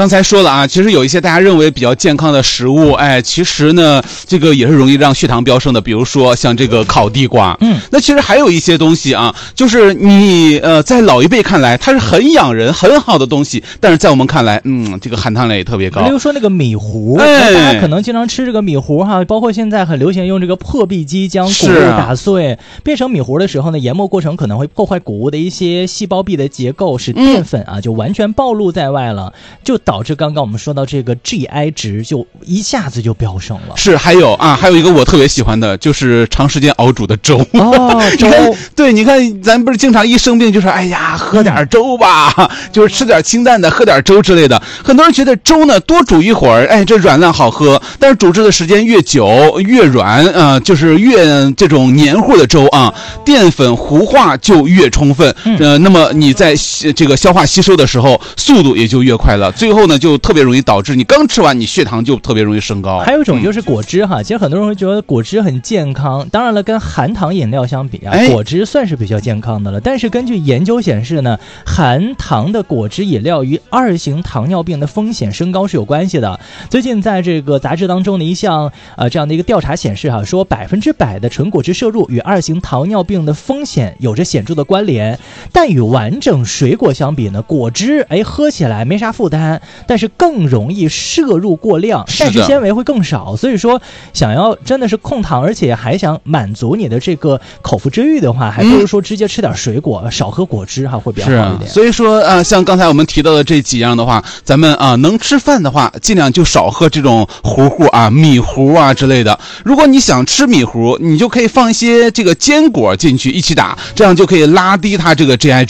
刚才说了啊，其实有一些大家认为比较健康的食物，其实呢，这个也是容易让血糖飙升的，比如说像这个烤地瓜。那其实还有一些东西啊，就是你在老一辈看来它是很养人、很好的东西，但是在我们看来，这个含糖量也特别高。 比如说那个米糊，大家可能经常吃这个米糊哈，包括现在很流行用这个破壁机将谷物打碎，变成米糊的时候呢，研磨过程可能会破坏谷物的一些细胞壁的结构，使淀粉啊就完全暴露在外了，就导致刚刚我们说到这个 GI 值就一下子就飙升了。 是，还有一个我特别喜欢的，就是长时间熬煮的粥。粥，对，你看咱不是经常一生病就说，哎呀，喝点粥吧，就是吃点清淡的，喝点粥之类的。很多人觉得粥呢多煮一会儿，这软烂好喝，但是煮制的时间越久越软，就是越这种黏糊的粥啊，淀粉糊化就越充分，那么你在这个消化吸收的时候速度也就越快了，最后呢就特别容易导致你刚吃完你血糖就特别容易升高。 还有一种就是果汁哈，其实很多人会觉得果汁很健康，当然了，跟含糖饮料相比啊，果汁算是比较健康的了。但是根据研究显示呢，含糖的果汁饮料与2型糖尿病的风险升高是有关系的。最近在这个杂志当中的一项这样的一个调查显示哈，说100%的纯果汁摄入与2型糖尿病的风险有着显著的关联。但与完整水果相比呢，果汁喝起来没啥负担，但是更容易摄入过量，膳食纤维会更少。所以说想要真的是控糖，而且还想满足你的这个口腹之欲的话，还不如说直接吃点水果，少喝果汁哈，会比较好一点。 所以说像刚才我们提到的这几样的话，咱们能吃饭的话，尽量就少喝这种糊米糊之类的。如果你想吃米糊，你就可以放一些这个坚果进去一起打，这样就可以拉低它这个 GI